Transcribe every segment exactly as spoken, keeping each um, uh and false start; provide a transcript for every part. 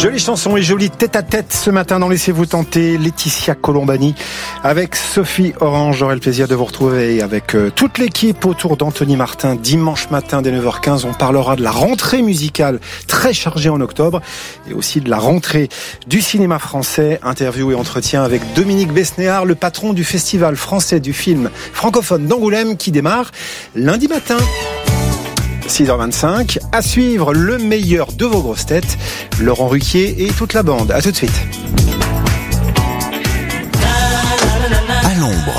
Jolie chanson et jolie tête-à-tête ce matin dans Laissez-vous tenter. Laetitia Colombani avec Sophie Orange. J'aurai le plaisir de vous retrouver avec toute l'équipe autour d'Anthony Martin. Dimanche matin dès neuf heures quinze, on parlera de la rentrée musicale très chargée en octobre et aussi de la rentrée du cinéma français. Interview et entretien avec Dominique Besnéard, le patron du festival français du film francophone d'Angoulême qui démarre lundi matin. six heures vingt-cinq, à suivre le meilleur de vos grosses têtes, Laurent Ruquier et toute la bande. À tout de suite. À l'ombre,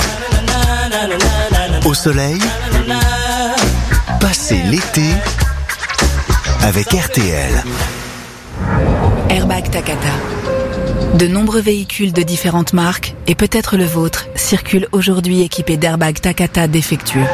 au soleil, passez l'été avec R T L. Airbag Takata. De nombreux véhicules de différentes marques, et peut-être le vôtre, circulent aujourd'hui équipés d'airbags Takata défectueux.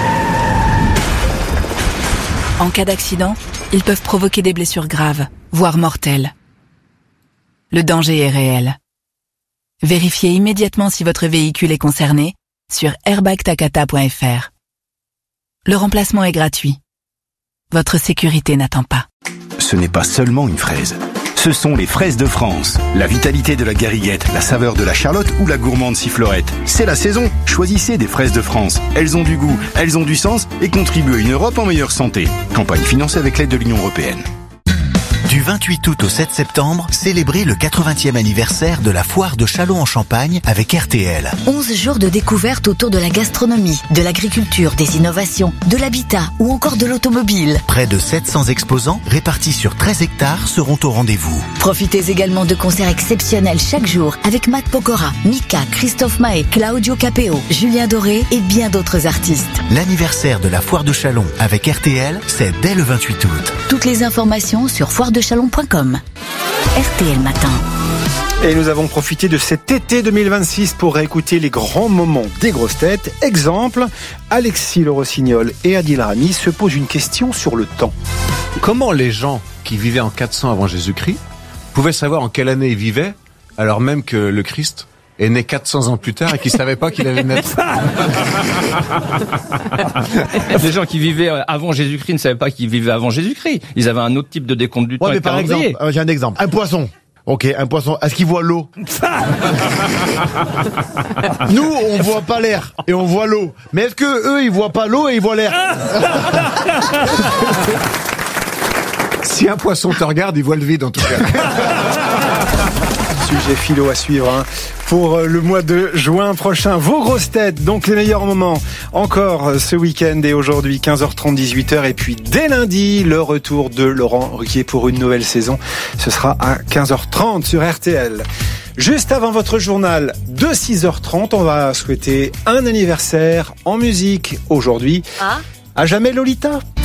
En cas d'accident, ils peuvent provoquer des blessures graves, voire mortelles. Le danger est réel. Vérifiez immédiatement si votre véhicule est concerné sur airbag takata point f r. Le remplacement est gratuit. Votre sécurité n'attend pas. Ce n'est pas seulement une fraise. Ce sont les fraises de France. La vitalité de la gariguette, la saveur de la charlotte ou la gourmande sifflorette. C'est la saison. Choisissez des fraises de France. Elles ont du goût, elles ont du sens et contribuent à une Europe en meilleure santé. Campagne financée avec l'aide de l'Union européenne. Du vingt-huit août au sept septembre, célébrez le quatre-vingtième anniversaire de la foire de Châlons-en-Champagne avec R T L. onze jours de découverte autour de la gastronomie, de l'agriculture, des innovations, de l'habitat ou encore de l'automobile. Près de sept cents exposants répartis sur treize hectares seront au rendez-vous. Profitez également de concerts exceptionnels chaque jour avec Matt Pokora, Mika, Christophe Maé, Claudio Capéo, Julien Doré et bien d'autres artistes. L'anniversaire de la foire de Châlons avec R T L, c'est dès le vingt-huit août. Toutes les informations sur foire de chalon point com. R T L Matin. Et nous avons profité de cet été deux mille vingt-six pour réécouter les grands moments des grosses têtes. Exemple, Alexis Le Rossignol et Adil Rami se posent une question sur le temps. Comment les gens qui vivaient en quatre cents avant Jésus-Christ pouvaient savoir en quelle année ils vivaient, alors même que le Christ est né quatre cents ans plus tard et qu'ils ne savaient pas qu'il allait naître? Les gens qui vivaient avant Jésus-Christ ne savaient pas qu'ils vivaient avant Jésus-Christ. Ils avaient un autre type de décompte du temps. Ouais, mais par exemple, euh, j'ai un exemple. Un poisson. Ok, un poisson. Est-ce qu'il voit l'eau? Nous, on voit pas l'air et on voit l'eau. Mais est-ce que eux, ils voient pas l'eau et ils voient l'air? Si un poisson te regarde, il voit le vide en tout cas. Sujet philo à suivre hein. Pour le mois de juin prochain. Vos grosses têtes, donc les meilleurs moments encore ce week-end et aujourd'hui quinze heures trente, dix-huit heures et puis dès lundi le retour de Laurent Ruquier pour une nouvelle saison. Ce sera à quinze heures trente sur R T L. Juste avant votre journal de six heures trente, on va souhaiter un anniversaire en musique aujourd'hui. Ah. À jamais Lolita.